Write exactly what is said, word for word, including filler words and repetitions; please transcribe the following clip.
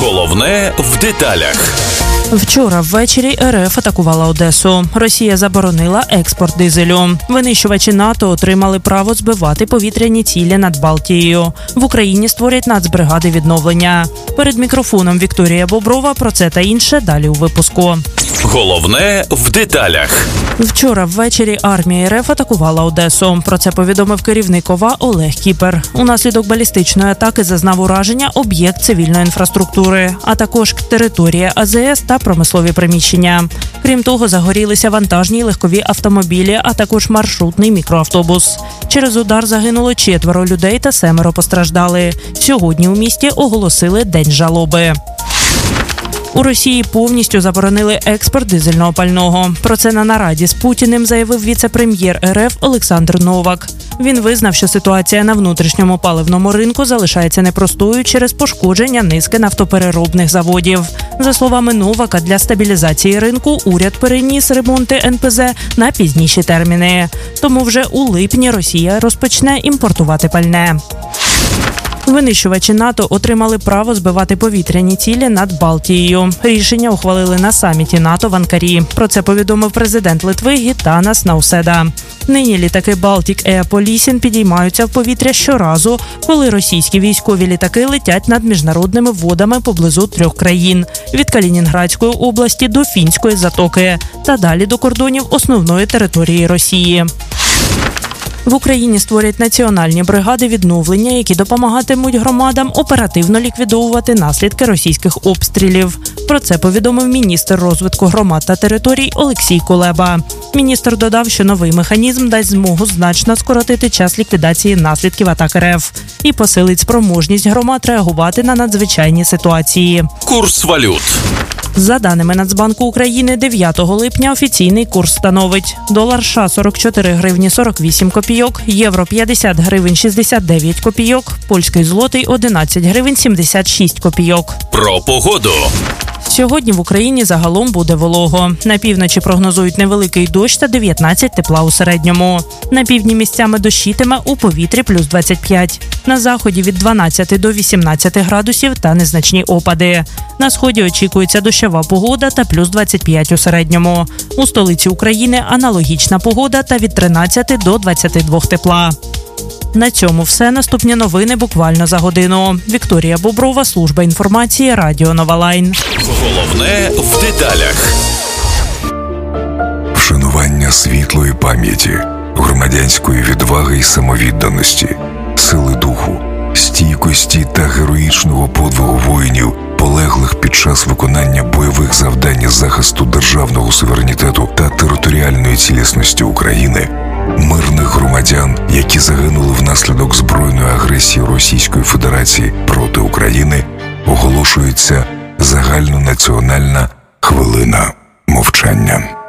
Головне в деталях. Вчора ввечері РФ атакувала Одесу. Росія заборонила експорт дизелю. Винищувачі НАТО отримали право збивати повітряні цілі над Балтією. В Україні створять нацбригади відновлення. Перед мікрофоном Вікторія Боброва про це та інше далі у випуску. Головне в деталях. Вчора ввечері армія РФ атакувала Одесу. Про це повідомив керівник ОВА Олег Кіпер. Унаслідок балістичної атаки зазнав ураження об'єкт цивільної інфраструктури, а також територія АЗС та промислові приміщення. Крім того, загорілися вантажні і легкові автомобілі, а також маршрутний мікроавтобус. Через удар загинуло четверо людей та семеро постраждали. Сьогодні у місті оголосили День жалоби. У Росії повністю заборонили експорт дизельного пального. Про це на нараді з Путіним заявив віце-прем'єр РФ Олександр Новак. Він визнав, що ситуація на внутрішньому паливному ринку залишається непростою через пошкодження низки нафтопереробних заводів. За словами Новака, для стабілізації ринку уряд переніс ремонти ен пе зе на пізніші терміни. Тому вже у липні Росія розпочне імпортувати пальне. Винищувачі НАТО отримали право збивати повітряні цілі над Балтією. Рішення ухвалили на саміті НАТО в Анкарі. Про це повідомив президент Литви Гітанас Науседа. Нині літаки Baltic Air Policing підіймаються в повітря щоразу, коли російські військові літаки летять над міжнародними водами поблизу трьох країн – від Калінінградської області до Фінської затоки та далі до кордонів основної території Росії. В Україні створять національні бригади відновлення, які допомагатимуть громадам оперативно ліквідовувати наслідки російських обстрілів. Про це повідомив міністр розвитку громад та територій Олексій Кулеба. Міністр додав, що новий механізм дасть змогу значно скоротити час ліквідації наслідків атак РФ і посилить спроможність громад реагувати на надзвичайні ситуації. Курс валют. За даними Нацбанку України, дев'ятого липня офіційний курс становить: долар США сорок чотири гривні сорок вісім копійок, євро п'ятдесят гривень шістдесят дев'ять копійок, польський злотий одинадцять гривень сімдесят шість копійок. Про погоду. Сьогодні в Україні загалом буде волого. На півночі прогнозують невеликий дощ та дев'ятнадцять тепла у середньому. На півдні місцями дощитиме, у повітрі плюс двадцять п'ять. На заході від дванадцяти до вісімнадцяти градусів та незначні опади. На сході очікується дощова погода та плюс двадцять п'ять у середньому. У столиці України аналогічна погода та від тринадцяти до двадцяти двох тепла. На цьому все. Наступні новини буквально за годину. Вікторія Боброва, служба інформації, Радіо Нова Лайн. Головне в деталях. Вшанування світлої пам'яті, громадянської відваги і самовідданості, сили духу, стійкості та героїчного подвигу воїнів, полеглих під час виконання бойових завдань із захисту державного суверенітету та територіальної цілісності України, мирних громадян, які загинули внаслідок збройної агресії Російської Федерації проти України, оголошується загальнонаціональна хвилина мовчання.